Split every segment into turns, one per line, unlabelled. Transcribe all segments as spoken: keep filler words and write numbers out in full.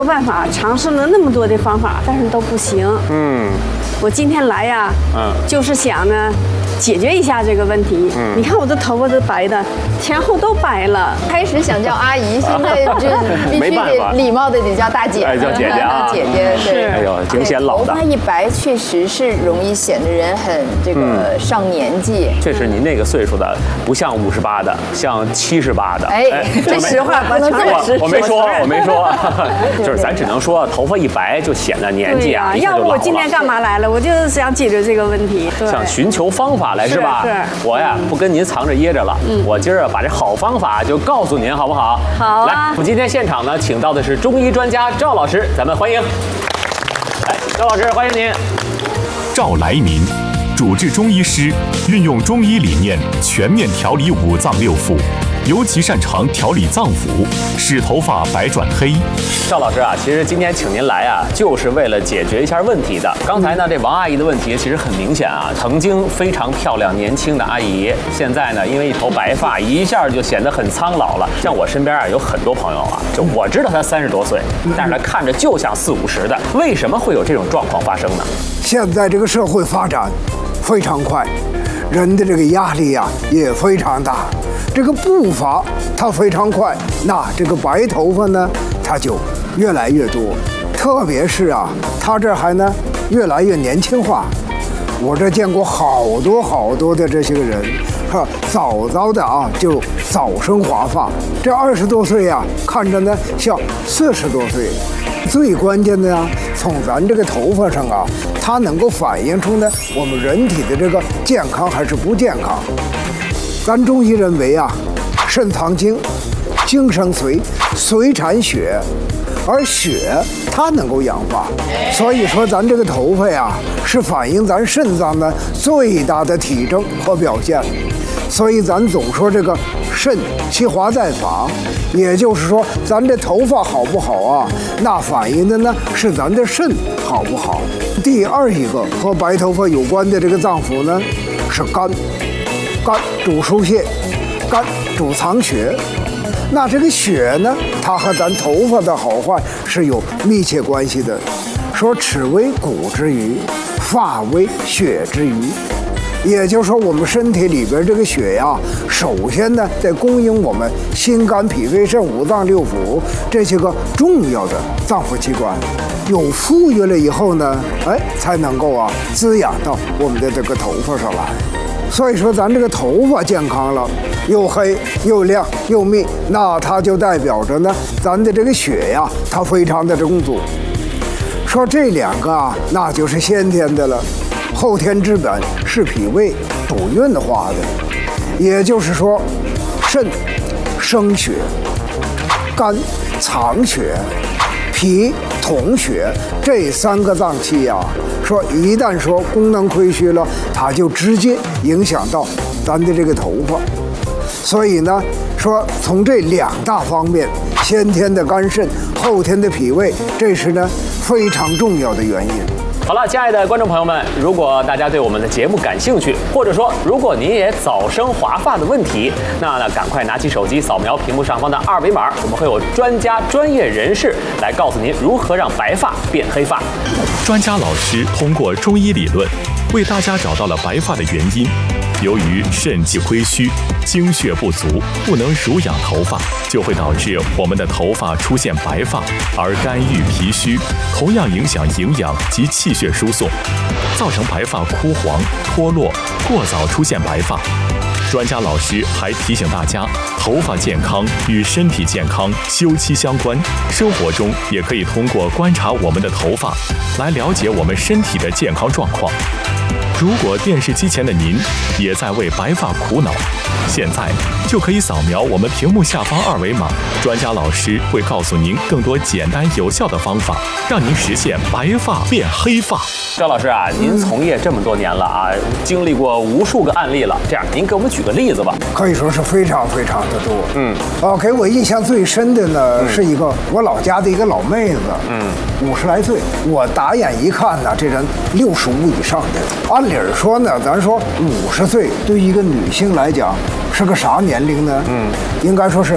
有办法尝试了那么多的方法，但是都不行。嗯，我今天来呀，嗯，就是想呢。解决一下这个问题。嗯，你看我的头发都白的，前后都白了。
开始想叫阿姨，现在就必须得礼貌的得叫大姐，
哎，叫姐姐啊，
姐姐是。
哎呦，挺显老的。
头发一白，确实是容易显得人很这个上年纪。
确实，您那个岁数的不像五十八的，像七十八的。
哎，
这实话不能这么
说。我没说，我没说，就是咱只能说头发一白就显得年纪啊，
要不我今天干嘛来了？我就是想解决这个问题。
想寻求方法。来是吧？是。我呀不跟您藏着掖着了，嗯，我今儿把这好方法就告诉您，好不好？
好啊。
来，我们今天现场呢，请到的是中医专家赵老师，咱们欢迎。来，赵老师，欢迎您。
赵来民，主治中医师，运用中医理念全面调理五脏六腑，尤其擅长调理脏腑，使头发白转黑。
赵老师啊，其实今天请您来啊，就是为了解决一下问题的。刚才呢，这王阿姨的问题其实很明显啊，曾经非常漂亮年轻的阿姨，现在呢，因为一头白发，一下就显得很苍老了。像我身边啊，有很多朋友啊，就我知道他三十多岁，但是他看着就像四五十的，为什么会有这种状况发生呢？
现在这个社会发展非常快，人的这个压力呀、啊、也非常大，这个步伐它非常快，那这个白头发呢，它就越来越多，特别是啊，它这还呢越来越年轻化。我这见过好多好多的这些个人，哈，早早的啊就早生华发，这二十多岁呀、啊，看着呢像四十多岁。最关键的呀，从咱这个头发上啊，它能够反映出呢我们人体的这个健康还是不健康。咱中医认为啊，肾藏精，精生髓，髓产血，而血它能够氧化，所以说咱这个头发呀，是反映咱肾脏的最大的体征和表现。所以咱总说这个肾其华在发，也就是说咱这头发好不好啊，那反映的呢是咱的肾好不好。第二一个和白头发有关的这个脏腑呢是肝，肝主疏泄，肝主藏血。那这个血呢，它和咱头发的好坏是有密切关系的。说齿为骨之余，发为血之余。也就是说，我们身体里边这个血呀，首先呢得供应我们心肝脾肺肾五脏六腑这些个重要的脏腑器官，有富裕了以后呢，哎，才能够啊滋养到我们的这个头发上来。所以说，咱这个头发健康了，又黑又亮又密，那它就代表着呢，咱的这个血呀，它非常的充足。说这两个啊，那就是先天的了。后天之本是脾胃主运化的，也就是说，肾生血，肝藏血，脾统血，这三个脏器呀、啊，说一旦说功能亏虚了，它就直接影响到咱的这个头发。所以呢，说从这两大方面，先天的肝肾，后天的脾胃，这是呢非常重要的原因。
好了，亲爱的观众朋友们，如果大家对我们的节目感兴趣，或者说如果您也早生华发的问题，那呢赶快拿起手机扫描屏幕上方的二维码，我们会有专家专业人士来告诉您如何让白发变黑发。
专家老师通过中医理论为大家找到了白发的原因。由于肾气亏虚，精血不足，不能濡养头发，就会导致我们的头发出现白发，而肝郁脾虚同样影响营养及气血输送，造成白发枯黄、脱落，过早出现白发。专家老师还提醒大家，头发健康与身体健康休戚相关，生活中也可以通过观察我们的头发来了解我们身体的健康状况。如果电视机前的您也在为白发苦恼，现在就可以扫描我们屏幕下方二维码，专家老师会告诉您更多简单有效的方法，让您实现白发变黑发。
赵老师啊，您从业这么多年了啊，经历过无数个案例了，这样您给我们举个例子吧。
可以说是非常非常的多。嗯，啊，给我印象最深的呢、嗯、是一个我老家的一个老妹子，嗯，五十来岁，我打眼一看呢，这人六十五以上的。按理说呢，咱说五十岁对一个女性来讲是个啥年龄呢？嗯，应该说是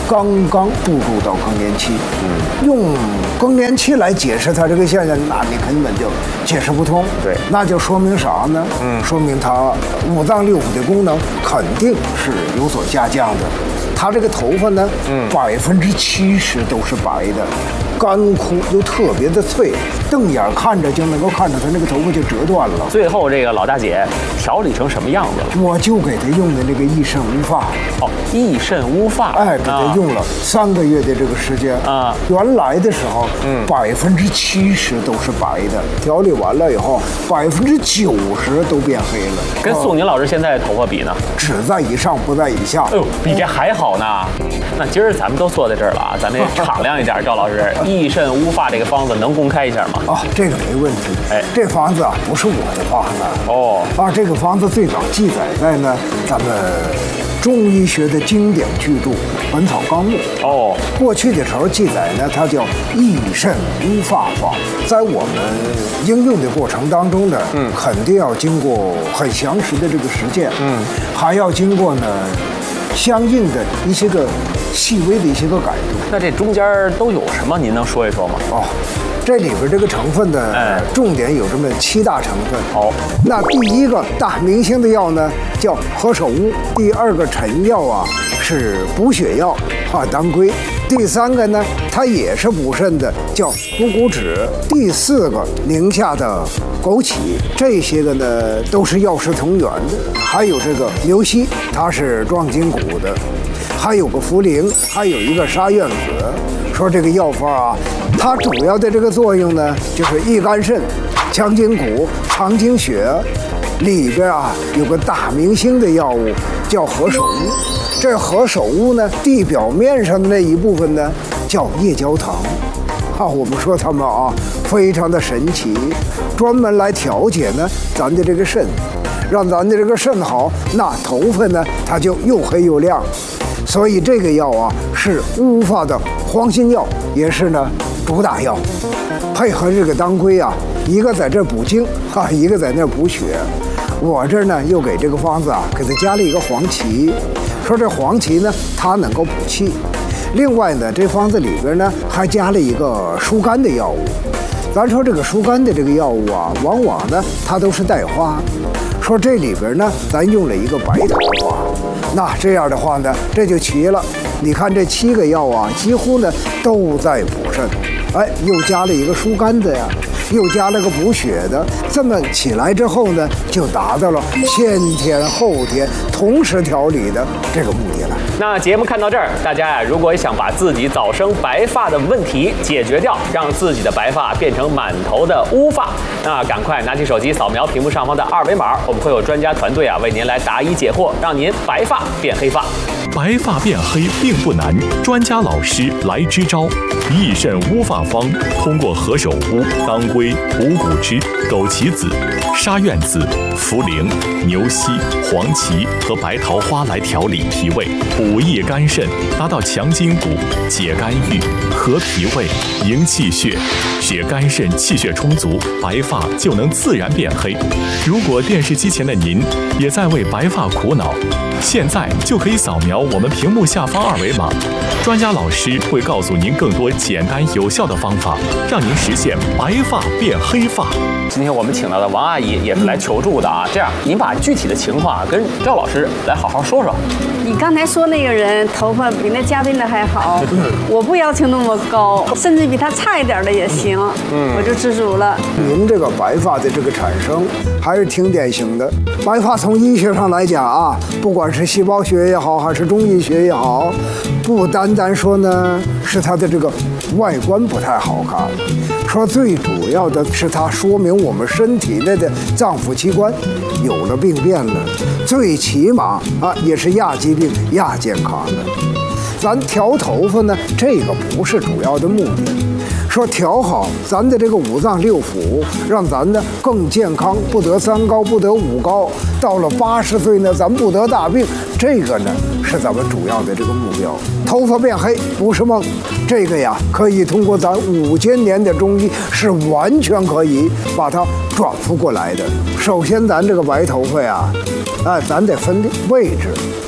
刚刚步入到更年期。嗯，用更年期来解释它这个现象，那你根本就解释不通。
对，
那就说明啥呢？嗯，说明它五脏六腑的功能肯定是有所下降的。他这个头发呢，嗯，百分之七十都是白的，干枯又特别的脆，瞪眼看着就能够看着他那个头发就折断了。
最后这个老大姐调理成什么样子了？
我就给他用的那个益肾乌发。
哦，益肾乌发，
哎，给他用了三个月的这个时间啊。原来的时候，嗯，百分之七十都是白的，调理完了以后，百分之九十都变黑了。
跟宋宁老师现在头发比呢？
只在以上，不在以下。
哎呦，比这还好呢。那今儿咱们都坐在这儿了啊，咱得敞亮一点。赵老师，益肾乌发这个方子能公开一下吗？
啊，这个没问题。哎，这方子啊不是我的方子哦，啊，这个方子最早记载在呢咱们中医学的经典巨著《本草纲目》哦。过去的时候记载呢，它叫益肾乌发方，在我们应用的过程当中呢，嗯，肯定要经过很详实的这个实践，嗯，还要经过呢相应的一些个细微的一些个改动。
那这中间都有什么？您能说一说吗？
哦，这里边这个成分呢，哎，重点有这么七大成分。哦，那第一个大明星的药呢叫何首乌，第二个臣药啊是补血药啊当归，第三个呢它也是补肾的叫补骨脂，第四个宁夏的枸杞，这些个呢都是药食同源的。还有这个牛膝，它是壮筋骨的，还有个茯苓，还有一个沙苑子。说这个药方啊，它主要的这个作用呢，就是益肝肾、强筋骨、长经血。里边啊有个大明星的药物叫何首乌，这何首乌呢，地表面上的那一部分呢叫夜交藤。啊，我们说它们啊非常的神奇，专门来调节呢咱的这个肾，让咱的这个肾好，那头发呢它就又黑又亮。所以这个药啊是乌发的黄心药，也是呢主打药。配合这个当归啊，一个在这补精啊，一个在那补血。我这儿呢又给这个方子啊给它加了一个黄芪，说这黄芪呢它能够补气。另外呢，这方子里边呢还加了一个疏肝的药物。咱说这个疏肝的这个药物啊，往往呢它都是带花。说这里边呢，咱用了一个白桃花，那这样的话呢，这就齐了。你看这七个药啊，几乎呢都在补肾，哎，又加了一个疏肝的呀，又加了个补血的，这么起来之后呢，就达到了先天后天同时调理的这个目的了。
那节目看到这儿，大家呀，如果想把自己早生白发的问题解决掉，让自己的白发变成满头的乌发，那赶快拿起手机扫描屏幕上方的二维码，我们会有专家团队啊为您来答疑解惑，让您白发变黑发。
白发变黑并不难，专家老师来支招。益肾乌发方通过何首乌、当归、补骨脂、枸杞子、沙苑子、茯苓、牛膝、黄芪和白桃花来调理脾胃，补益肝肾，达到强筋骨、解肝郁、和脾胃、营气血，使肝肾气血充足，白发就能自然变黑。如果电视机前的您也在为白发苦恼，现在就可以扫描我们屏幕下方二维码，专家老师会告诉您更多简单有效的方法，让您实现白发变黑发。
今天我们请到的王阿姨也是来求助的啊，这样您把具体的情况跟赵老师来好好说说。
你刚才说那个人头发比那嘉宾的还好，我不要求那么高，甚至比他差一点的也行，嗯，我就知足了。
您这个白发的这个产生还是挺典型的。白发从医学上来讲啊，不管是细胞学也好，还是中医学也好，不单单说呢是它的这个外观不太好看，说最主要的是它说明我们身体内的脏腑器官有了病变了，最起码啊也是亚疾病亚健康的。咱调头发呢，这个不是主要的目的，说调好咱的这个五脏六腑，让咱呢更健康，不得三高，不得五高，到了八十岁呢，咱不得大病，这个呢是咱们主要的这个目标。头发变黑不是梦，这个呀可以通过咱五千年的中医是完全可以把它转复过来的。首先咱这个白头发呀，啊，咱得分位置。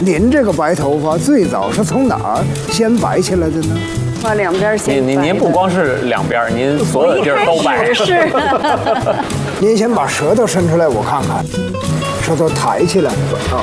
您这个白头发最早是从哪儿先白起来的呢？
把两边先
您您您不光是两边，您所有的地儿都白。
是。
您先把舌头伸出来，我看看，舌头抬起来啊。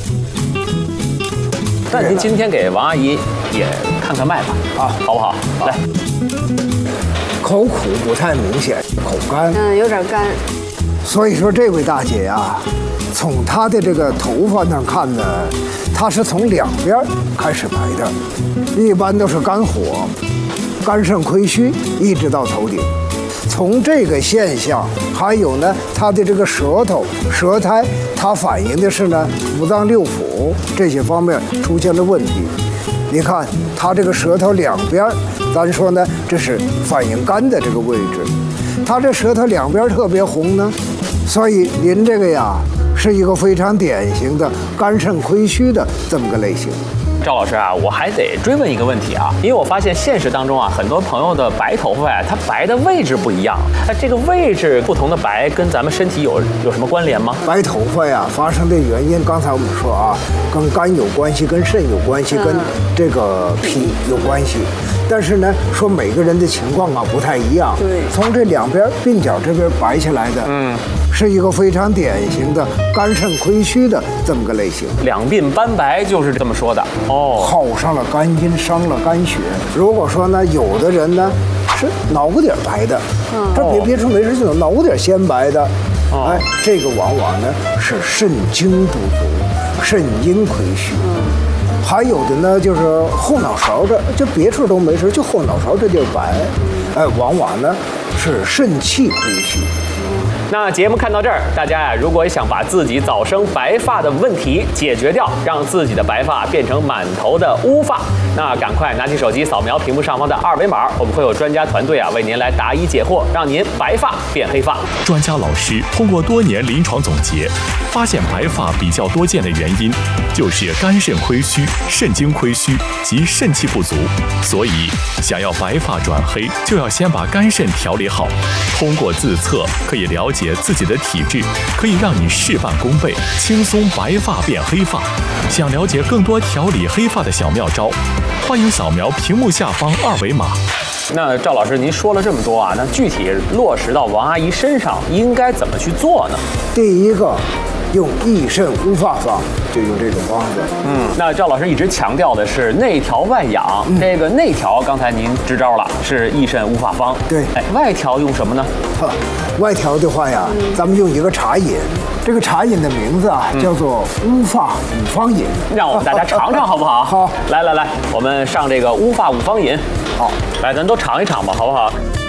那您今天给王阿姨也看看脉吧，啊，好不好？来，
口苦不太明显，口干，
嗯，有点干。
所以说这位大姐呀，从她的这个头发上看呢，她是从两边开始白的，一般都是肝火、肝肾亏虚，一直到头顶。从这个现象，还有呢，她的这个舌头、舌苔，它反映的是呢五脏六腑这些方面出现了问题。你看她这个舌头两边，咱说呢，这是反映肝的这个位置。她这舌头两边特别红呢，所以您这个呀是一个非常典型的肝肾亏虚的这么个类型。
赵老师啊，我还得追问一个问题啊，因为我发现现实当中啊，很多朋友的白头发呀，它白的位置不一样。那这个位置不同的白，跟咱们身体有有什么关联吗？
白头发呀，发生的原因，刚才我们说啊，跟肝有关系，跟肾有关系，跟这个脾有关系。但是呢，说每个人的情况啊不太一样。
对，
从这两边鬓角这边白起来的，嗯，是一个非常典型的肝肾亏虚的这么个类型。
两鬓斑白就是这么说的。哦，
耗上了肝阴，伤了肝血。如果说呢，有的人呢是脑瓜顶白的，嗯，这别别处没事就有脑瓜顶先白的，哦、哎，这个往往呢是肾精不足，肾阴亏虚。嗯。还有的呢，就是后脑勺这，就别处都没事，就后脑勺这地儿白，哎，往往呢是肾气亏虚。
那节目看到这儿，大家呀，如果想把自己早生白发的问题解决掉，让自己的白发变成满头的乌发，那赶快拿起手机扫描屏幕上方的二维码，我们会有专家团队啊为您来答疑解惑，让您白发变黑发。
专家老师通过多年临床总结，发现白发比较多见的原因就是肝肾亏虚、肾精亏虚及肾气不足，所以想要白发转黑，就要先把肝肾调理好。通过自测可以了解自己的体质，可以让你事半功倍，轻松白发变黑发。想了解更多调理黑发的小妙招，欢迎扫描屏幕下方二维码。
那赵老师，您说了这么多啊，那具体落实到王阿姨身上应该怎么去做呢？
第一个，用益肾乌发方，就用这种方子。
嗯，那赵老师一直强调的是内调外养，嗯、这个内调刚才您支招了，是益肾乌发方。
对，
哎，外调用什么呢？
哈，外调的话呀，嗯、咱们用一个茶饮，这个茶饮的名字啊、嗯、叫做乌发五方饮。
让我们大家尝尝好不好？
好，
来来来，我们上这个乌发五方饮。
好，
来，咱都尝一尝吧，好不好？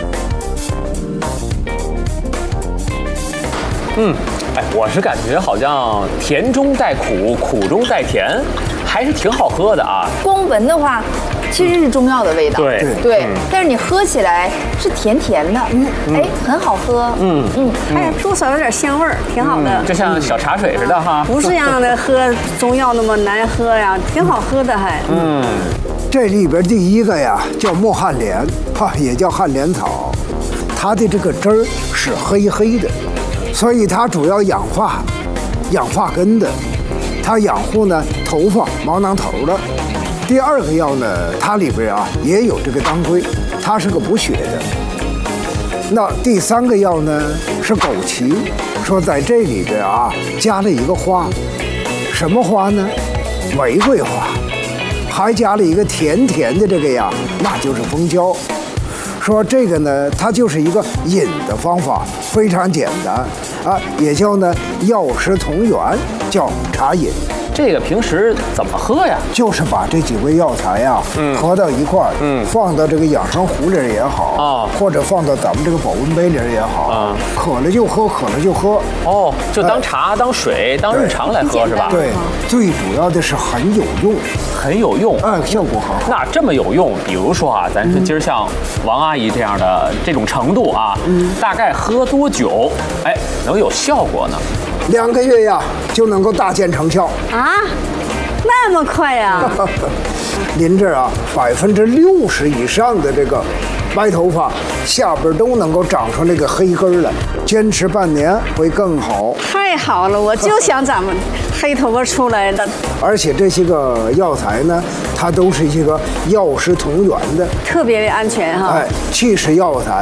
嗯。哎，我是感觉好像甜中带苦，苦中带甜，还是挺好喝的啊。
光闻的话，其实是中药的味道。
对
对，嗯、但是你喝起来是甜甜的，嗯，哎，很好喝。嗯
嗯，哎，多少有点香味儿，挺好的。
嗯、就像小茶水似的哈。
不是让的喝中药那么难喝呀，挺好喝的还。
嗯，
这里边第一个呀叫墨旱莲，哈，也叫旱莲草，它的这个汁儿是黑黑的。所以它主要养发、养发根的，它养护呢头发、毛囊头的。第二个药呢，它里边啊也有这个当归，它是个补血的。那第三个药呢是枸杞，说在这里边啊加了一个花，什么花呢？玫瑰花，还加了一个甜甜的这个呀，那就是蜂胶。说这个呢，它就是一个饮的方法，非常简单啊，也叫呢药食同源，叫茶饮。
这个平时怎么喝呀？
就是把这几味药材呀、啊，嗯，合到一块儿，嗯，放到这个养生壶里也好啊，或者放到咱们这个保温杯里也好啊，渴了就喝，渴了就喝。
哦，就当茶、呃、当水、当日常来喝是吧？
对，最主要的是很有用，
很有用，
哎、呃，效果很好。
那这么有用，比如说啊，咱是今儿像王阿姨这样的这种程度啊，嗯，大概喝多久，哎，能有效果呢？
两个月呀，就能够大见成效
啊，那么快呀！
您这儿啊，百分之六十以上的这个白头发下边都能够长出那个黑根来，坚持半年会更好。
太好了，我就想咱们黑头发出来的。
而且这些个药材呢，它都是一个药食同源的，
特别的安全哈。
哎，既是药材，